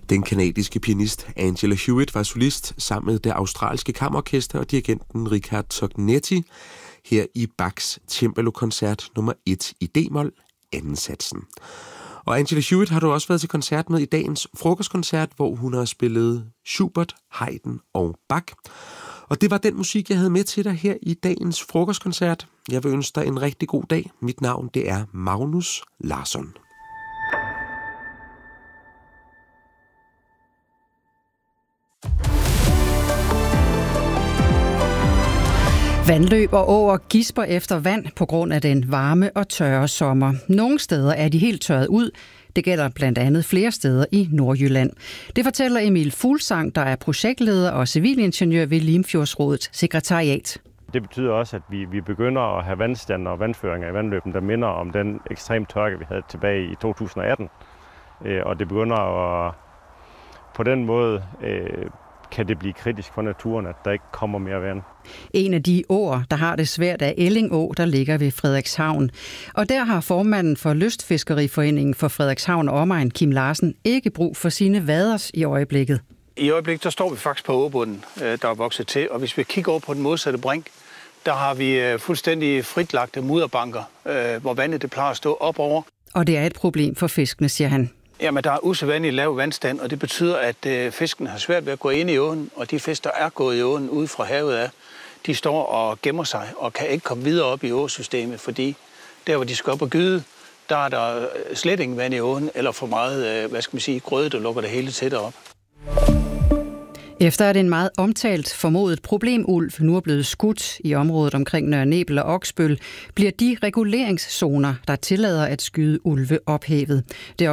Den kanadiske pianist Angela Hewitt var solist sammen med det australske kammerorkester og dirigenten Richard Tognetti her i Bachs Cembalo-koncert nummer 1 i D-mol, anden satsen. Og Angela Hewitt har du også været til koncert med i dagens frokostkoncert, hvor hun har spillet Schubert, Haydn og Bach. Og det var den musik, jeg havde med til dig her i dagens frokostkoncert. Jeg vil ønske dig en rigtig god dag. Mit navn, det er Magnus Larsson. Vandløb og åer gisper efter vand på grund af den varme og tørre sommer. Nogle steder er de helt tørret ud. Det gælder blandt andet flere steder i Nordjylland. Det fortæller Emil Fuglsang, der er projektleder og civilingeniør ved Limfjordsrådets sekretariat. Det betyder også, at vi begynder at have vandstander og vandføringer i vandløben, der minder om den ekstrem tørke, vi havde tilbage i 2018. Og det begynder at på den måde kan det blive kritisk for naturen, at der ikke kommer mere vand. En af de åer, der har det svært, er Elling Å, der ligger ved Frederikshavn. Og der har formanden for Lystfiskeriforeningen for Frederikshavn og omegn, Kim Larsen, ikke brug for sine vaders i øjeblikket. I øjeblikket der står vi faktisk på åbunden, der er vokset til. Og hvis vi kigger over på den modsatte brink, der har vi fuldstændig fritlagte mudderbanker, hvor vandet det plejer at stå op over. Og det er et problem for fiskene, siger han. Jamen, der er usædvanligt lav vandstand, og det betyder, at fisken har svært ved at gå ind i åen, og de fisk, der er gået i åen ude fra havet af, de står og gemmer sig og kan ikke komme videre op i åsystemet, fordi der, hvor de skal op og gyde, der er der slet ingen vand i åen, eller for meget, grøde, der lukker det hele tættere op. Efter at en meget omtalt formodet problemulv nu er blevet skudt i området omkring Nørre Nebel og Oksbøl, bliver de reguleringszoner, der tillader at skyde ulve, ophævet. Det